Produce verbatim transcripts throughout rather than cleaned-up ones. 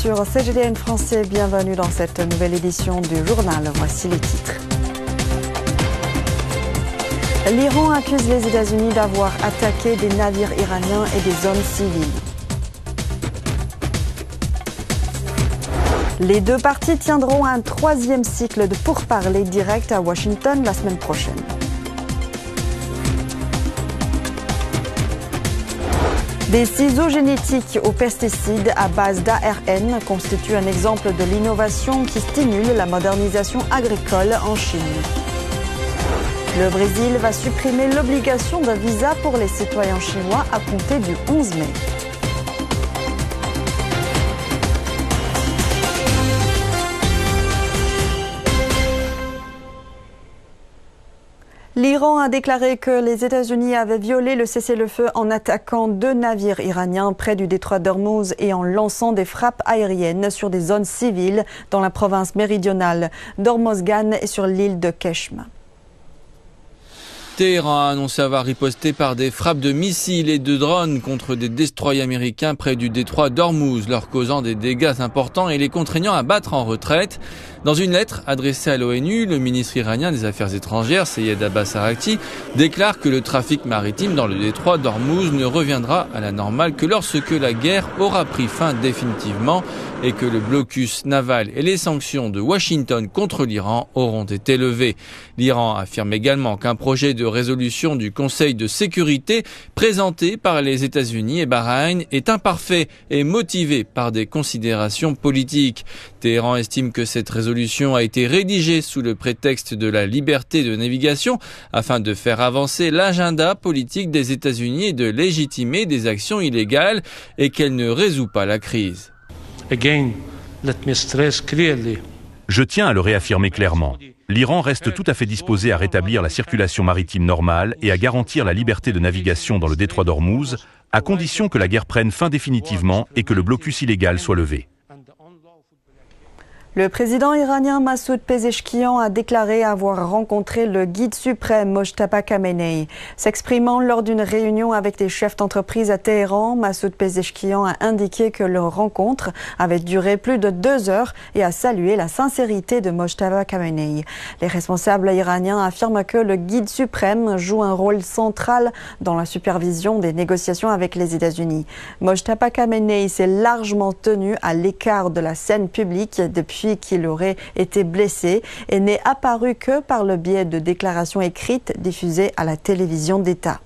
sur C G D N Français, bienvenue dans cette nouvelle édition du journal. Voici les titres. L'Iran accuse les États-Unis d'avoir attaqué des navires iraniens et des zones civiles. Les deux parties tiendront un troisième cycle de pourparlers directs à Washington la semaine prochaine. Des ciseaux génétiques aux pesticides à base d'A R N constituent un exemple de l'innovation qui stimule la modernisation agricole en Chine. Le Brésil va supprimer l'obligation d'un visa pour les citoyens chinois à compter du onze mai. L'Iran a déclaré que les États-Unis avaient violé le cessez-le-feu en attaquant deux navires iraniens près du détroit d'Ormuz et en lançant des frappes aériennes sur des zones civiles dans la province méridionale d'Hormozgan et sur l'île de Keshm. Téhéran a annoncé avoir riposté par des frappes de missiles et de drones contre des destroyers américains près du détroit d'Ormuz, leur causant des dégâts importants et les contraignant à battre en retraite. Dans une lettre adressée à l'ONU, le ministre iranien des Affaires étrangères, Seyed Abbas Araqchi, déclare que le trafic maritime dans le détroit d'Ormuz ne reviendra à la normale que lorsque la guerre aura pris fin définitivement et que le blocus naval et les sanctions de Washington contre l'Iran auront été levées. L'Iran affirme également qu'un projet de résolution du Conseil de sécurité présenté par les États-Unis et Bahreïn est imparfait et motivé par des considérations politiques. Téhéran estime que cette résolution a été rédigée sous le prétexte de la liberté de navigation afin de faire avancer l'agenda politique des États-Unis et de légitimer des actions illégales et qu'elle ne résout pas la crise. Again, let me stress clearly. Je tiens à le réaffirmer clairement. L'Iran reste tout à fait disposé à rétablir la circulation maritime normale et à garantir la liberté de navigation dans le détroit d'Ormuz, à condition que la guerre prenne fin définitivement et que le blocus illégal soit levé. Le président iranien Massoud Pezeshkian a déclaré avoir rencontré le guide suprême Mojtaba Khamenei. S'exprimant lors d'une réunion avec des chefs d'entreprise à Téhéran, Massoud Pezeshkian a indiqué que leur rencontre avait duré plus de deux heures et a salué la sincérité de Mojtaba Khamenei. Les responsables iraniens affirment que le guide suprême joue un rôle central dans la supervision des négociations avec les États-Unis. Mojtaba Khamenei s'est largement tenu à l'écart de la scène publique depuis qu'il aurait été blessé et n'est apparu que par le biais de déclarations écrites diffusées à la télévision d'État.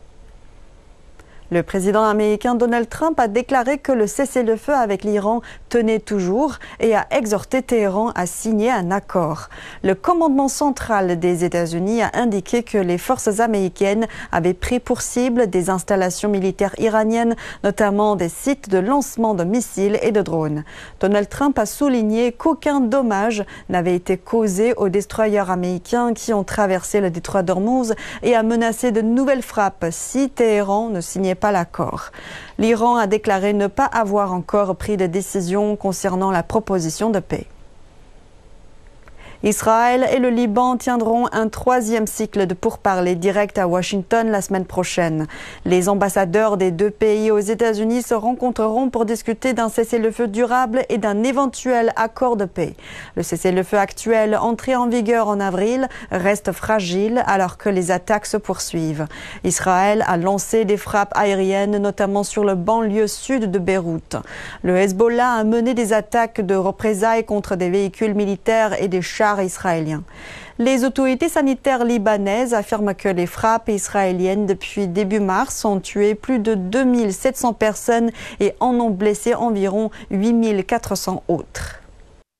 Le président américain Donald Trump a déclaré que le cessez-le-feu avec l'Iran tenait toujours et a exhorté Téhéran à signer un accord. Le commandement central des États-Unis a indiqué que les forces américaines avaient pris pour cible des installations militaires iraniennes, notamment des sites de lancement de missiles et de drones. Donald Trump a souligné qu'aucun dommage n'avait été causé aux destroyers américains qui ont traversé le détroit d'Ormuz et a menacé de nouvelles frappes si Téhéran ne signait pas l'accord. L'Iran a déclaré ne pas avoir encore pris de décision concernant la proposition de paix. Israël et le Liban tiendront un troisième cycle de pourparlers directs à Washington la semaine prochaine. Les ambassadeurs des deux pays aux États-Unis se rencontreront pour discuter d'un cessez-le-feu durable et d'un éventuel accord de paix. Le cessez-le-feu actuel, entré en vigueur en avril, reste fragile alors que les attaques se poursuivent. Israël a lancé des frappes aériennes, notamment sur le banlieue sud de Beyrouth. Le Hezbollah a mené des attaques de représailles contre des véhicules militaires et des chars israéliens. Les autorités sanitaires libanaises affirment que les frappes israéliennes depuis début mars ont tué plus de deux mille sept cents personnes et en ont blessé environ huit mille quatre cents autres.